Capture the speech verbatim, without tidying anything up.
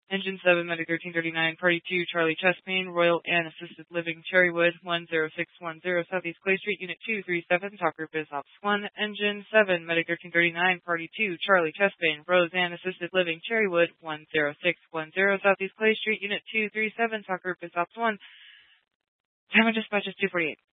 Engine seven, Medic thirteen thirty-nine, Party two, Charlie chest pain, Royal and Assisted Living, Cherrywood, one zero six one zero, Southeast Clay Street, Unit two three seven, Talk Group is Ops one. Engine seven, Medic thirteen thirty-nine, Party two, Charlie chest pain, Rose and Assisted Living, Cherrywood, one zero six one zero, Southeast Clay Street, Unit two three seven, Talk Group is Ops one. Time of dispatch is two forty-eight.